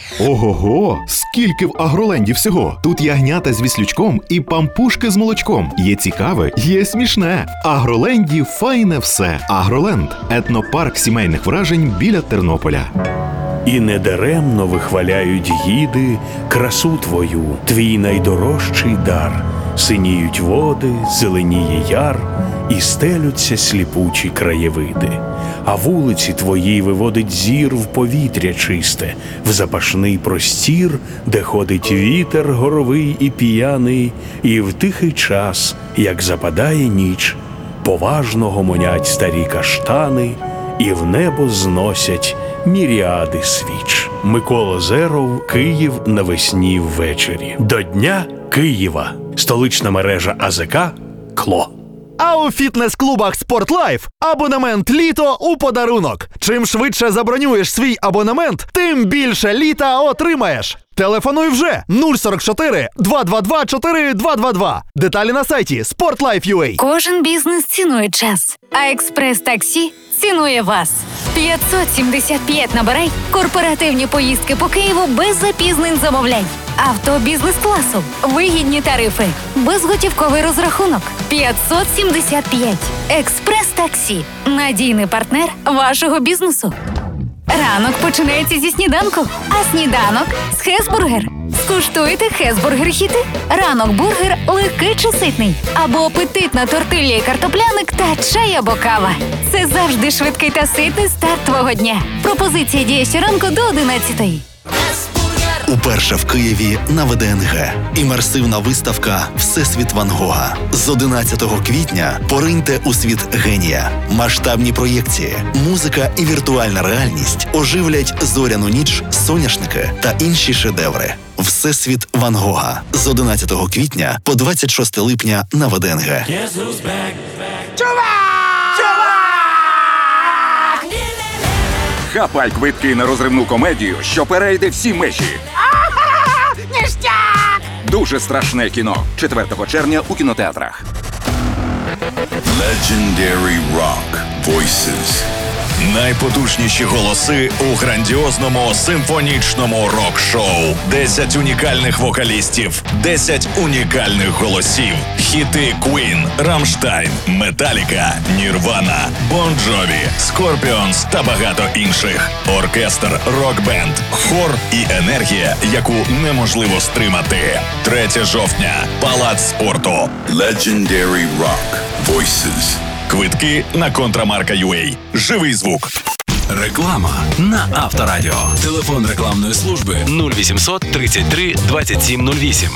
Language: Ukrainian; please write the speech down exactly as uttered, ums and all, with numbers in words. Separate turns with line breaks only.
Ого-го! Скільки в Агроленді всього! Тут ягнята з віслючком і пампушки з молочком. Є цікаве, є смішне. В Агроленді файне все. Агроленд – етнопарк сімейних вражень біля Тернополя.
І недаремно вихваляють гіди красу твою, твій найдорожчий дар. Синіють води, зеленіє яр, і стелються сліпучі краєвиди. А вулиці твої виводить зір в повітря чисте, в запашний простір, де ходить вітер горовий і п'яний, і в тихий час, як западає ніч, поважно гомонять старі каштани, і в небо зносять міріади свіч. Микола Зеров, Київ навесні ввечері. До Дня Києва. Столична мережа АЗК «Кло».
А у фітнес-клубах «Спортлайф» абонемент «Літо» у подарунок. Чим швидше забронюєш свій абонемент, тим більше літа отримаєш. Телефонуй вже нуль сорок чотири два два два чотири два два два. Деталі на сайті спортлайф крапка ю а.
Кожен бізнес цінує час, а експрес-таксі цінує вас. п'ятсот сімдесят п'ять набирай, корпоративні поїздки по Києву без запізнень замовляй. Авто бізнес-класу, вигідні тарифи, безготівковий розрахунок. п'ятсот сімдесят п'ять. Експрес-таксі. Надійний партнер вашого бізнесу. Ранок починається зі сніданку, а сніданок – з Хесбургер. Скуштуйте Хесбургер-хіти. Ранок-бургер легкий чи ситний. Або апетитна тортилья і картопляник та чай або кава. Це завжди швидкий та ситний старт твого дня. Пропозиція діє щоранку до одинадцятої.
Уперше в Києві на ВД ен ге. Імерсивна виставка «Всесвіт Ван Гога». З одинадцятого квітня пориньте у світ генія. Масштабні проєкції, музика і віртуальна реальність оживлять зоряну ніч, соняшники та інші шедеври. «Всесвіт Ван Гога» з одинадцятого квітня по двадцять шосте липня на ВД ен ге.
Хапай квитки на розривну комедію, що перейде всі межі.
Ніштяк!
Дуже страшне кіно. четвертого червня у кінотеатрах.
Legendary Rock Voices. Найпотужніші голоси у грандіозному симфонічному рок-шоу. Десять унікальних вокалістів, десять унікальних голосів. Хіти Queen, Rammstein, Metallica, Nirvana, Bon Jovi, Scorpions та багато інших. Оркестр, рок-бенд, хор і енергія, яку неможливо стримати. третього жовтня. Палац спорту. Legendary Rock Voices. Квитки на контрамарка крапка ю а. Живий звук.
Реклама на Авторадіо. Телефон рекламної служби нуль вісімсот тридцять три двадцять сім нуль вісім.